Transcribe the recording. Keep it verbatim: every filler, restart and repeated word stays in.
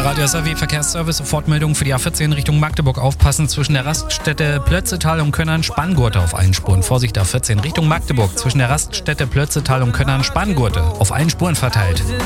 Radio S R W Verkehrsservice, Sofortmeldung für die A vierzehn Richtung Magdeburg. Aufpassen zwischen der Raststätte Plötzetal und Könnern-Spanngurte auf allen Spuren. Vorsicht, A vierzehn Richtung Magdeburg zwischen der Raststätte Plötzetal und Könnern-Spanngurte auf allen Spuren verteilt.